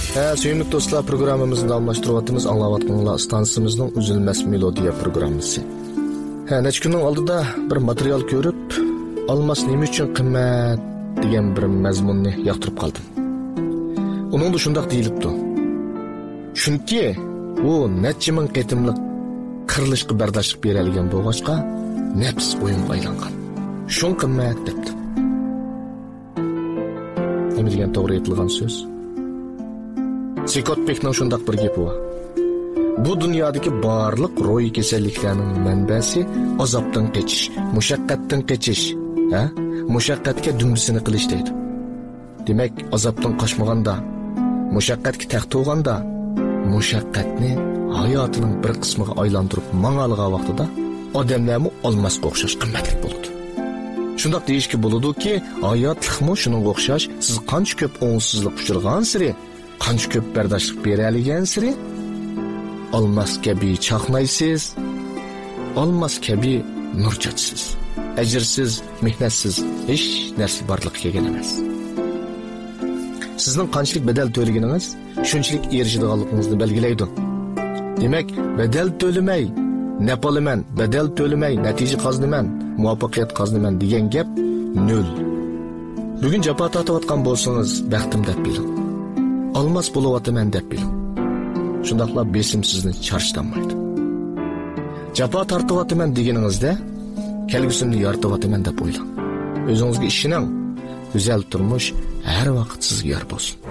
Suyumlu dostlar, programımızı davamlaştırıvatımız anlavatqanlar stansımızın üzülmez melodiya programısı. Neç günün aldıda bir material görüp, almas nemi üçün qimmat degan bir mazmunni yaqtirib qaldim. Onun da şundaq deyilibdi. Chunki u necha ming qatimliq qirilishga bardoshlik beradigan bo'lg'achqa nafs o'yinga aylangan. Shun qimmat debdi. Nima degan to'g'ri aytilgan so'z? Sikotbekning shundaq bir gapi bor. Bu dunyodagi barliq ro'y kasalliklarning manbasi azobdan qochish, mushaqqatdan qochish, mushaqqatga dumbisini qilish deydi. Demak, azobdan qochmaganda, mushaqqatga taqto'ganda, mushaqqatni hayotining bir qismiga aylantirib mang'algan vaqtida odamlarmi olmasga o'xshash qimmatli bo'ladi. Shundaq deyishga bo'ladiki, hayotlikmi shunga o'xshash, siz qancha ko'p o'ngsizlik uchirgan siri, qancha ko'p bardoshlik bera olgan siri, olmas kabi chaqnaysiz, olmas kabi nur chachsiz. Ajrsiz, mehnatsiz hech narsa borliqqa kelgan emas. Sizning qanchalik bedel to'lagingiz shunchalik erishadiganligingizni belgilaydi. Demak, bedel to'lamay, napolaman, bedel to'lamay, natija qozinaman, muvaffaqiyat qozinaman degan gap nol. Bugun jafo tortayotgan bo'lsangiz, baxtim deb biling. Olmas bo'layotman deb biling. Shundaqla besim sizni charchdanmaydi. Jafo tortayotman deganingizda kelgusimni yorityapman deb o'ylang. O'zingizga ishoning. Güzel turmuş her vaqt sizga yor bo'lsin.